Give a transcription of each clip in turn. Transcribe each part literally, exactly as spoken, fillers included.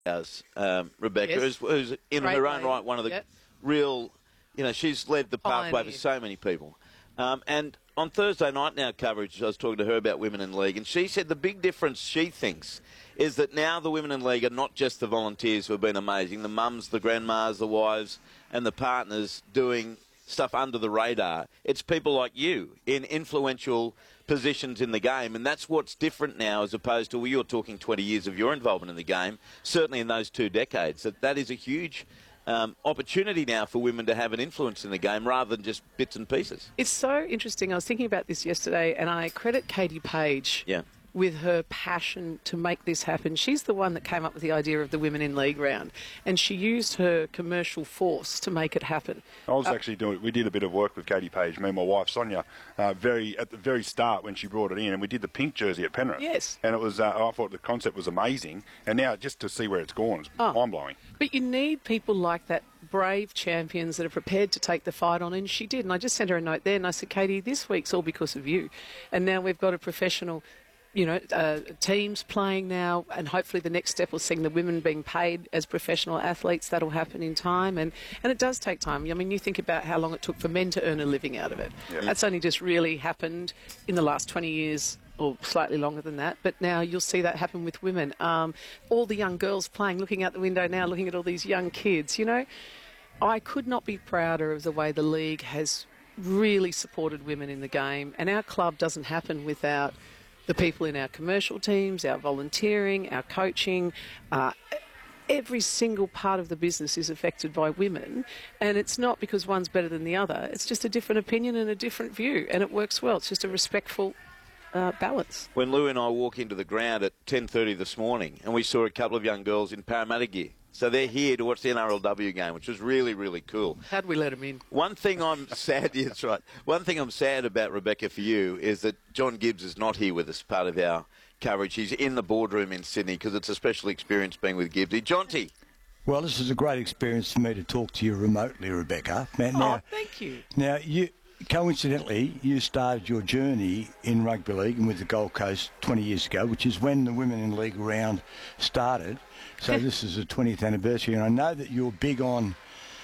ours, um, Rebecca, Yes. who's, who's in Great her own lady. right one of the Yep. real, you know, she's led the pathway Pioneer. for so many people. Um, and on Thursday night now coverage, I was talking to her about women in league, and she said the big difference she thinks is that now the women in league are not just the volunteers who have been amazing, the mums, the grandmas, the wives, and the partners doing stuff under the radar. It's people like you in influential positions in the game, and that's what's different now as opposed to, well, you're talking twenty years of your involvement in the game, certainly in those two decades. That that is a huge um, opportunity now for women to have an influence in the game rather than just bits and pieces. It's so interesting. I was thinking about this yesterday, and I credit Katie Page Yeah. with her passion to make this happen. She's the one that came up with the idea of the Women in League round, and she used her commercial force to make it happen. I was Uh, actually doing. We did a bit of work with Katie Page, me and my wife Sonia, uh, very at the very start when she brought it in, and we did the pink jersey at Penrith. Yes. And it was. Uh, I thought the concept was amazing, and now just to see where it's gone is Oh. mind blowing. But you need people like that, brave champions that are prepared to take the fight on, and she did. And I just sent her a note there, and I said, Katie, this week's all because of you. And now we've got a professional, you know, uh, teams playing now, and hopefully the next step will see the women being paid as professional athletes. That'll happen in time, and, and it does take time. I mean, you think about how long it took for men to earn a living out of it. Yeah. That's only just really happened in the last twenty years, or slightly longer than that, but now you'll see that happen with women. Um, all the young girls playing, looking out the window now, looking at all these young kids, you know. I could not be prouder of the way the league has really supported women in the game, and our club doesn't happen without the people in our commercial teams, our volunteering, our coaching. Uh, every single part of the business is affected by women, and it's not because one's better than the other. It's just a different opinion and a different view, and it works well. It's just a respectful uh, balance. When Lou and I walk into the ground at ten thirty this morning, and we saw a couple of young girls in Parramatta gear. So they're here to watch the N R L W game, which was really, really cool. How'd we let them in? One thing I'm sad, yeah, that's right. One thing I'm sad about, Rebecca, for you, is that John Gibbs is not here with us, part of our coverage. He's in the boardroom in Sydney because it's a special experience being with Gibbsy. Jonty. Well, this is a great experience for me to talk to you remotely, Rebecca. Now, Oh, thank you. Now, you coincidentally, you started your journey in rugby league and with the Gold Coast twenty years ago, which is when the Women in League round started. So this is the twentieth anniversary, and I know that you're big on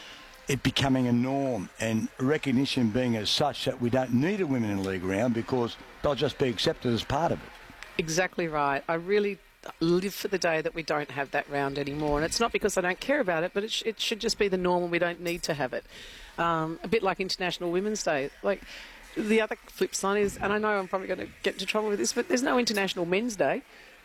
it becoming a norm and recognition being as such that we don't need a Women in League round because they'll just be accepted as part of it. Exactly right. I really live for the day that we don't have that round anymore. And it's not because I don't care about it, but it, sh- it should just be the norm and we don't need to have it. Um, a bit like International Women's Day. Like the other flip side is, and I know I'm probably going to get into trouble with this, but there's no International Men's Day.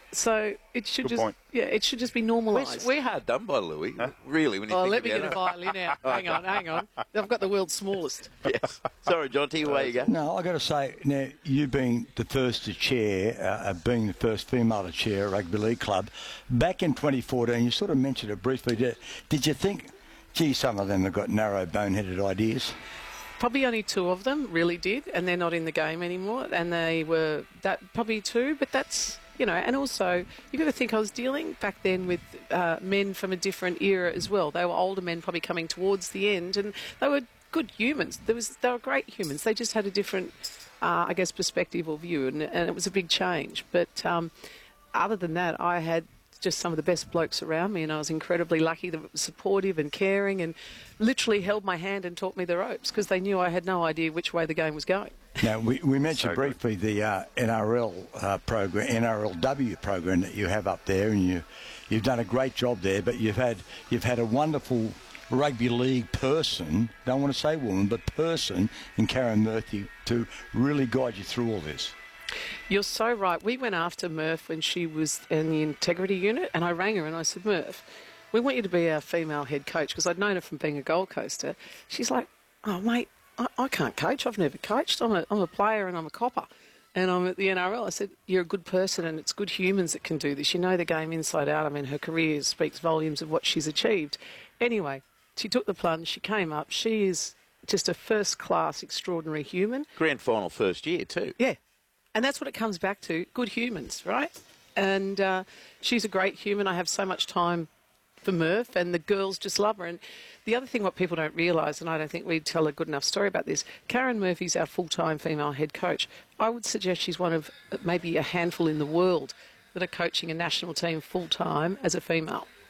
So it should Good just point. yeah, it should just be We're, normalised. we're hard done by Louis, really, when you Oh, think let me about get a it. violin out. Hang on, hang on. I've got the world's smallest. Yes. Sorry, Jonty, away you go. No, I got to say, now, you being the first to chair, uh, being the first female to chair a rugby league club, back in twenty fourteen, you sort of mentioned it briefly. Did, did you think, gee, some of them have got narrow, boneheaded ideas? Probably only two of them really did, and they're not in the game anymore. And they were that probably two, but that's, you know, and also you've got to think I was dealing back then with uh, men from a different era as well. They were older men probably coming towards the end, and they were good humans. There was, they were great humans. They just had a different, uh, I guess, perspective or view, and, and it was a big change. But um, other than that, I had just some of the best blokes around me, and I was incredibly lucky that it was supportive and caring and literally held my hand and taught me the ropes because they knew I had no idea which way the game was going. Now, we, we mentioned So briefly the uh, N R L uh, program, N R L W program that you have up there, and you, you've done a great job there, but you've had, you've had a wonderful rugby league person, don't want to say woman, but person in Karen Murphy to really guide you through all this. You're so right. We went after Murph when she was in the integrity unit, and I rang her and I said, Murph, we want you to be our female head coach, because I'd known her from being a Gold Coaster. She's like, oh, mate, I, I can't coach. I've never coached. I'm a, I'm a player and I'm a copper. And I'm at the N R L. I said, you're a good person and it's good humans that can do this. You know the game inside out. I mean, her career speaks volumes of what she's achieved. Anyway, she took the plunge. She came up. She is just a first-class, extraordinary human. Grand final first year, too. Yeah. And that's what it comes back to, good humans, right? And uh, she's a great human. I have so much time for Murph, and the girls just love her. And the other thing what people don't realise, and I don't think we tell a good enough story about this, Karen Murphy's our full-time female head coach. I would suggest she's one of maybe a handful in the world that are coaching a national team full-time as a female.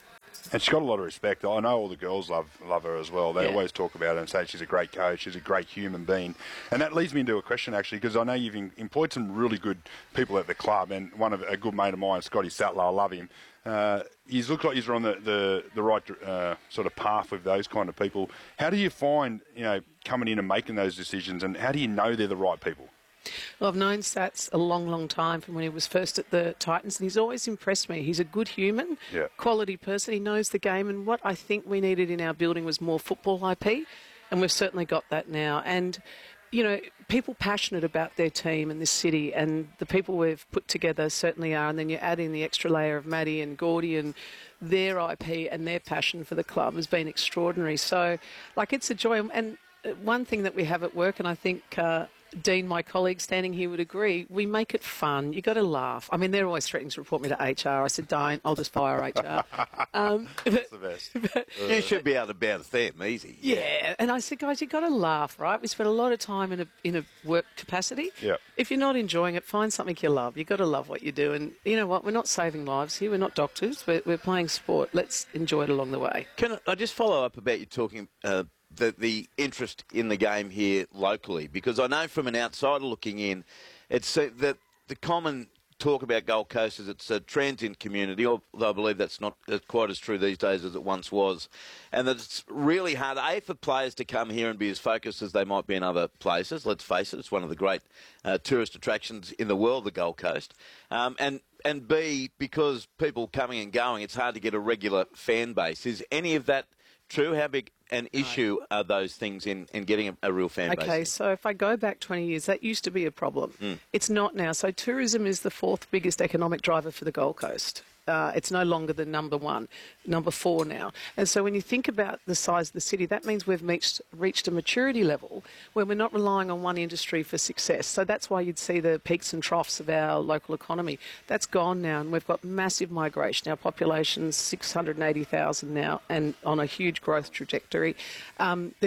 And she's got a lot of respect. I know all the girls love love her as well. They Yeah. always talk about her and say she's a great coach, she's a great human being. And that leads me into a question, actually, because I know you've em- employed some really good people at the club, and one of a good mate of mine, Scotty Sattler, I love him. Uh, he's looked like he's on the, the, the right uh, sort of path with those kind of people. How do you find, you know, coming in and making those decisions, and how do you know they're the right people? Well, I've known Sats a long, long time from when he was first at the Titans, and he's always impressed me. He's a good human, Yeah. quality person. He knows the game, and what I think we needed in our building was more football I P, and we've certainly got that now. And, you know, people passionate about their team and this city, and the people we've put together certainly are. And then you add in the extra layer of Maddie and Gordy and their I P and their passion for the club has been extraordinary. So, like, it's a joy. And one thing that we have at work, and I think uh, Dean, my colleague standing here, would agree, we make it fun. You've got to laugh. I mean, they're always threatening to report me to H R. I said, don't, I'll just fire H R. Um, That's the best. You should be able to bounce them easy. Yeah, and I said, guys, you've got to laugh, right? We spend a lot of time in a in a work capacity. Yeah. If you're not enjoying it, find something you love. You've got to love what you do. And you know what? We're not saving lives here. We're not doctors. We're, we're playing sport. Let's enjoy it along the way. Can I just follow up about you talking uh, the the interest in the game here locally? Because I know from an outsider looking in, it's uh, that the common talk about Gold Coast is it's a transient community, although I believe that's not quite as true these days as it once was, and that it's really hard, A, for players to come here and be as focused as they might be in other places. Let's face it, it's one of the great uh, tourist attractions in the world, the Gold Coast, um, and and B, because people coming and going, it's hard to get a regular fan base. Is any of that true? How big an issue are those things in, in getting a, a real fan base? Okay, so if I go back twenty years, that used to be a problem. Mm. It's not now. So tourism is the fourth biggest economic driver for the Gold Coast. Uh, it's no longer the number one, number four now. And so when you think about the size of the city, that means we've reached, reached a maturity level where we're not relying on one industry for success. So that's why you'd see the peaks and troughs of our local economy. That's gone now, and we've got massive migration. Our population's six hundred eighty thousand now and on a huge growth trajectory. Um,